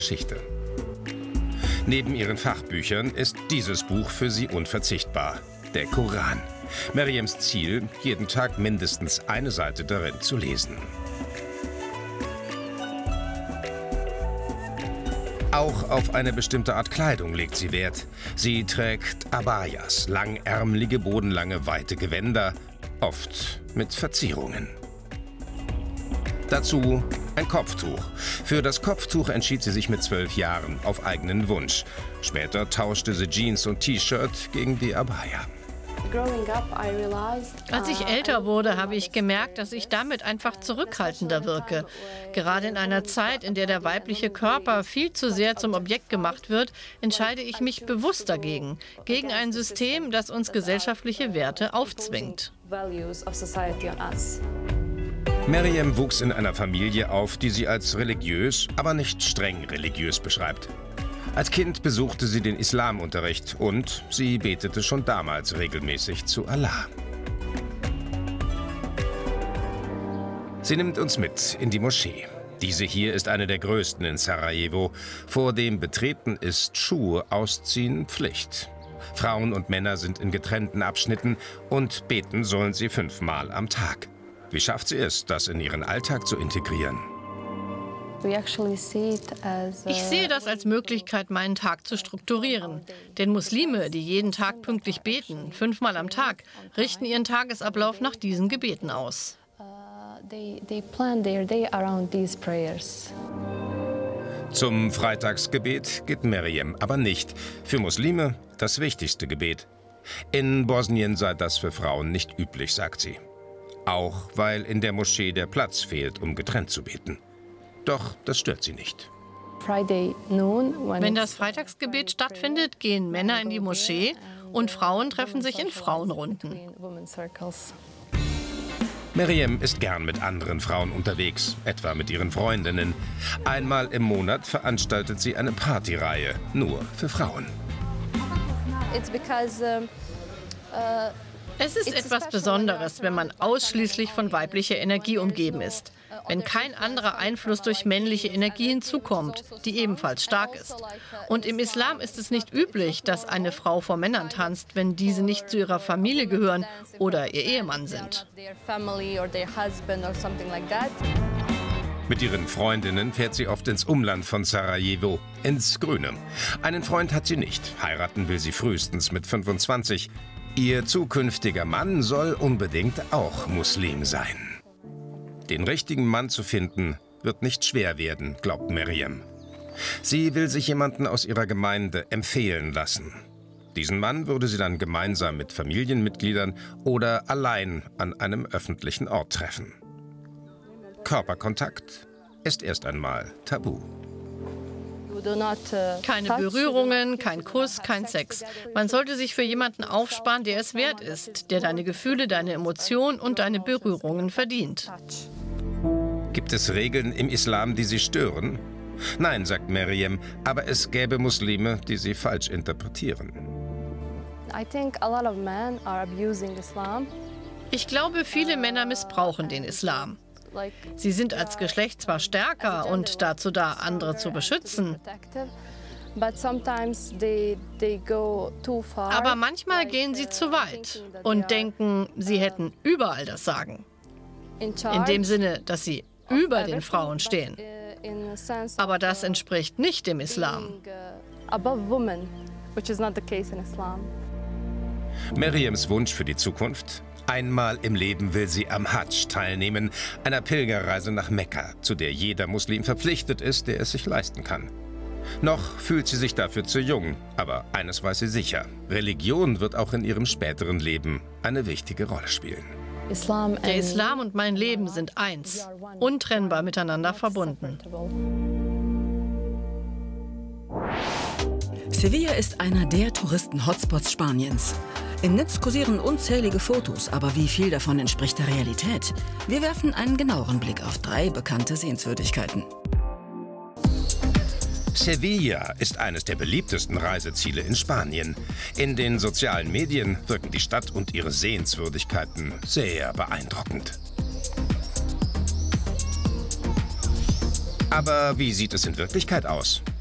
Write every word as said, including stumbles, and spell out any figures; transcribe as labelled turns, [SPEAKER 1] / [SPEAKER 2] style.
[SPEAKER 1] Geschichte. Neben ihren Fachbüchern ist dieses Buch für sie unverzichtbar: der Koran. Mariams Ziel, jeden Tag mindestens eine Seite darin zu lesen. Auch auf eine bestimmte Art Kleidung legt sie Wert. Sie trägt Abayas, langärmelige, bodenlange, weite Gewänder, oft mit Verzierungen. Dazu ein Kopftuch. Für das Kopftuch entschied sie sich mit zwölf Jahren auf eigenen Wunsch. Später tauschte sie Jeans und T-Shirt gegen die Abaya.
[SPEAKER 2] Als ich älter wurde, habe ich gemerkt, dass ich damit einfach zurückhaltender wirke. Gerade in einer Zeit, in der der weibliche Körper viel zu sehr zum Objekt gemacht wird, entscheide ich mich bewusst dagegen. Gegen ein System, das uns gesellschaftliche Werte aufzwingt.
[SPEAKER 1] Mariam wuchs in einer Familie auf, die sie als religiös, aber nicht streng religiös beschreibt. Als Kind besuchte sie den Islamunterricht und sie betete schon damals regelmäßig zu Allah. Sie nimmt uns mit in die Moschee. Diese hier ist eine der größten in Sarajevo. Vor dem Betreten ist Schuhe ausziehen Pflicht. Frauen und Männer sind in getrennten Abschnitten und beten sollen sie fünfmal am Tag. Wie schafft sie es, das in ihren Alltag zu integrieren?
[SPEAKER 2] Ich sehe das als Möglichkeit, meinen Tag zu strukturieren. Denn Muslime, die jeden Tag pünktlich beten, fünfmal am Tag, richten ihren Tagesablauf nach diesen Gebeten aus.
[SPEAKER 1] Zum Freitagsgebet geht Mariam aber nicht. Für Muslime das wichtigste Gebet. In Bosnien sei das für Frauen nicht üblich, sagt sie. Auch weil in der Moschee der Platz fehlt, um getrennt zu beten. Doch das stört sie nicht.
[SPEAKER 2] Wenn das Freitagsgebet stattfindet, gehen Männer in die Moschee und Frauen treffen sich in Frauenrunden.
[SPEAKER 1] Mariam ist gern mit anderen Frauen unterwegs, etwa mit ihren Freundinnen. Einmal im Monat veranstaltet sie eine Partyreihe, nur für Frauen.
[SPEAKER 2] Es ist etwas Besonderes, wenn man ausschließlich von weiblicher Energie umgeben ist. Wenn kein anderer Einfluss durch männliche Energie hinzukommt, die ebenfalls stark ist. Und im Islam ist es nicht üblich, dass eine Frau vor Männern tanzt, wenn diese nicht zu ihrer Familie gehören oder ihr Ehemann sind.
[SPEAKER 1] Mit ihren Freundinnen fährt sie oft ins Umland von Sarajevo, ins Grüne. Einen Freund hat sie nicht, heiraten will sie frühestens mit fünfundzwanzig. Ihr zukünftiger Mann soll unbedingt auch Muslim sein. Den richtigen Mann zu finden, wird nicht schwer werden, glaubt Mariam. Sie will sich jemanden aus ihrer Gemeinde empfehlen lassen. Diesen Mann würde sie dann gemeinsam mit Familienmitgliedern oder allein an einem öffentlichen Ort treffen. Körperkontakt ist erst einmal tabu.
[SPEAKER 2] Keine Berührungen, kein Kuss, kein Sex. Man sollte sich für jemanden aufsparen, der es wert ist, der deine Gefühle, deine Emotionen und deine Berührungen verdient.
[SPEAKER 1] Gibt es Regeln im Islam, die Sie stören? Nein, sagt Mariam, aber es gäbe Muslime, die sie falsch interpretieren.
[SPEAKER 2] Ich glaube, viele Männer missbrauchen den Islam. Sie sind als Geschlecht zwar stärker und dazu da, andere zu beschützen. Aber manchmal gehen sie zu weit und denken, sie hätten überall das Sagen. In dem Sinne, dass sie über den Frauen stehen. Aber das entspricht nicht dem Islam.
[SPEAKER 1] Mariams Wunsch für die Zukunft? Einmal im Leben will sie am Hadsch teilnehmen, einer Pilgerreise nach Mekka, zu der jeder Muslim verpflichtet ist, der es sich leisten kann. Noch fühlt sie sich dafür zu jung, aber eines weiß sie sicher: Religion wird auch in ihrem späteren Leben eine wichtige Rolle spielen.
[SPEAKER 2] Der Islam und mein Leben sind eins, untrennbar miteinander verbunden.
[SPEAKER 3] Sevilla ist einer der Touristen-Hotspots Spaniens. Im Netz kursieren unzählige Fotos, aber wie viel davon entspricht der Realität? Wir werfen einen genaueren Blick auf drei bekannte Sehenswürdigkeiten.
[SPEAKER 1] Sevilla ist eines der beliebtesten Reiseziele in Spanien. In den sozialen Medien wirken die Stadt und ihre Sehenswürdigkeiten sehr beeindruckend. Aber wie sieht es in Wirklichkeit aus?